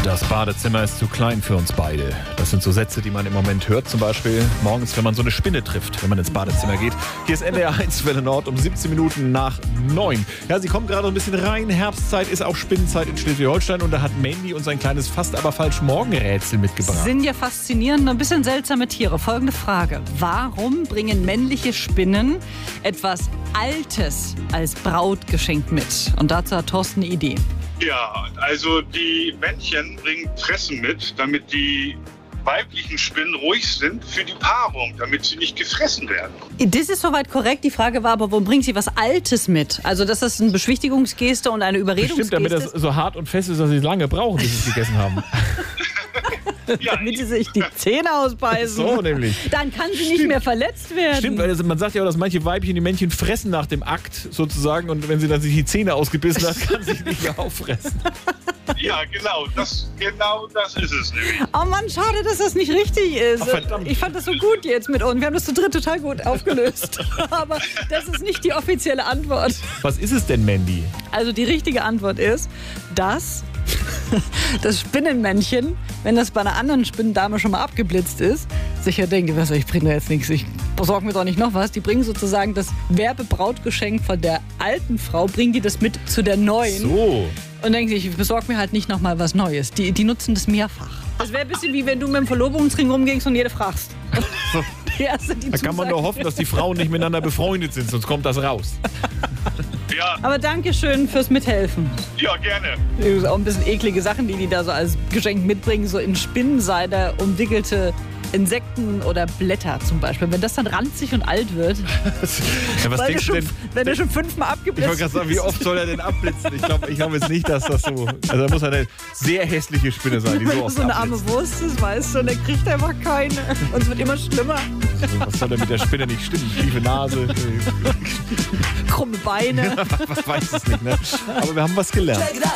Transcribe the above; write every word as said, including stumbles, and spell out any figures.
Das Badezimmer ist zu klein für uns beide. Das sind so Sätze, die man im Moment hört. Zum Beispiel morgens, wenn man so eine Spinne trifft, wenn man ins Badezimmer geht. Hier ist N D R eins Welle Nord um siebzehn Minuten nach neun. Ja, sie kommt gerade ein bisschen rein. Herbstzeit ist auch Spinnenzeit in Schleswig-Holstein. Und da hat Mandy uns ein kleines, fast aber falsch Morgenrätsel mitgebracht. Sind ja faszinierend, ein bisschen seltsame Tiere. Folgende Frage. Warum bringen männliche Spinnen etwas Altes als Brautgeschenk mit? Und dazu hat Thorsten eine Idee. Ja, also die Männchen bringen Fressen mit, damit die weiblichen Spinnen ruhig sind für die Paarung, damit sie nicht gefressen werden. Das ist soweit korrekt. Die Frage war aber, warum bringen sie was Altes mit? Also, dass das eine Beschwichtigungsgeste und eine Überredungsgeste ist? Bestimmt, damit das so hart und fest ist, dass sie es lange brauchen, bis sie es gegessen haben. Ja, damit sie sich die Zähne ausbeißen. So nämlich. Dann kann sie Stimmt. nicht mehr verletzt werden. Stimmt, weil das, man sagt ja auch, dass manche Weibchen die Männchen fressen nach dem Akt sozusagen und wenn sie dann sich die Zähne ausgebissen hat, kann sie sich nicht mehr auffressen. Ja, genau, das, genau das ist es nämlich. Oh Mann, schade, dass das nicht richtig ist. Ach, verdammt. Ich fand das so gut jetzt mit uns. Wir haben das zu dritt total gut aufgelöst. Aber das ist nicht die offizielle Antwort. Was ist es denn, Mandy? Also die richtige Antwort ist, dass das Spinnenmännchen, wenn das bei einer anderen Spinnendame schon mal abgeblitzt ist, sicher denkt, was, ich bringe da jetzt nichts, ich besorge mir doch nicht noch was. Die bringen sozusagen das Werbebrautgeschenk von der alten Frau, bringen die das mit zu der neuen. So. Und denken sich, ich besorge mir halt nicht noch mal was Neues. Die, die nutzen das mehrfach. Das wäre ein bisschen wie wenn du mit dem Verlobungsring rumgingst und jede fragst. Die erste, die Da kann man zusagt. nur hoffen, dass die Frauen nicht miteinander befreundet sind, sonst kommt das raus. Ja, Aber danke schön fürs Mithelfen. ja, gerne. Das ist auch ein bisschen eklige Sachen, die die da so als Geschenk mitbringen. So in Spinnenseide umwickelte Insekten oder Blätter zum Beispiel. Wenn das dann ranzig und alt wird, Ja, was weil der denkst du schon, denn? wenn der schon fünfmal Ich abgeblitzt wollte gerade sagen, wie oft soll er denn abblitzen? Ich glaube ich glaub jetzt nicht, dass das so... Also da muss eine sehr hässliche Spinne sein, die Wenn so du oft so eine abblitzt. arme Wurst ist, weißt du, und der kriegt einfach keine. Und es wird immer schlimmer. Was soll denn mit der Spinne nicht stimmen? Tiefe Nase, Krumme Beine. was weiß es nicht, ne? Aber wir haben was gelernt.